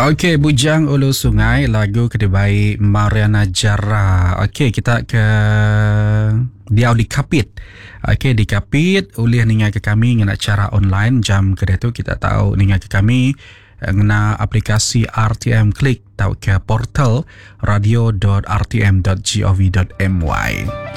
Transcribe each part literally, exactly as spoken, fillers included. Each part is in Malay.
Okey, Bujang Ulu Sungai, lagu kedua Mariana Jara. Okey, kita ke dia di Kapit. Okey, di Kapit boleh ningai ke kami ngena cara online jam kedua tu kita tahu ningai ke kami ngena aplikasi R T M Klik tahu ke portal radio dot r t m dot gov dot my.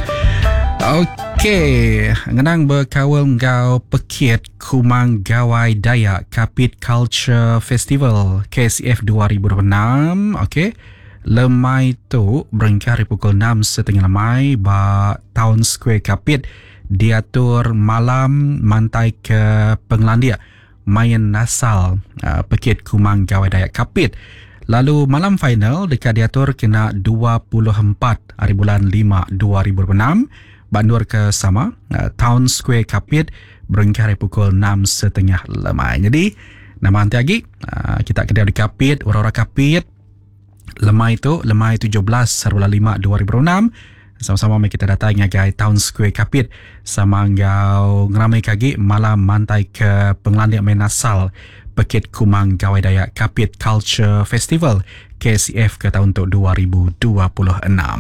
Okey, ngenang berkawal ngau pekit Kumang Gawai Dayak Kapit Culture Festival K C F dua ribu dua puluh enam. Okey, lemai tu berengkar di pukul enam setengah lemai ba Town Square Kapit diatur malam mantai ke Penglandia main nasal uh, pekit Kumang Gawai Dayak Kapit. Lalu malam final dekat diatur kena dua puluh empat hari bulan lima dua ribu dua puluh enam. Bandur ke sama uh, Town Square Kapit berengkar pukul enam setengah lemai. Jadi nama nanti lagi uh, kita kedai di Kapit, orang-orang Kapit lemai itu lemai tujuh belas hari bulan lima dua ribu dua puluh enam. Sama-sama mari kita datang ngagai Town Square Kapit sama ngau ngeramai kagi malam mantai ke Penglandia Menasal Pekit Kumang Gawai Dayak Kapit Culture Festival K C F ke tahun untuk dua ribu dua puluh enam.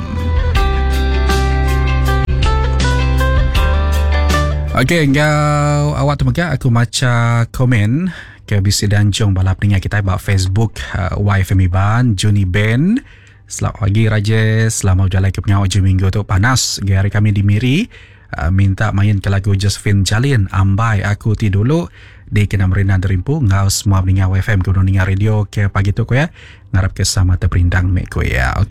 Okey, engkau awak tu maka aku maca komen ke bisi danjung balap ningai kita ba Facebook uh, Y F M Iban Juni Ben. Selamat pagi Rajesh, selamat jalan ke pengawal je minggu tu panas. Hari kami di Miri uh, minta main ke lagu Josephine Jalin Ambai Aku Ti Dulu di kena merina derimpu ngau semua ningai Y F M ke ningai radio ke pagi tu ko ya. Ngarap ke sama terperindang mek ko ya.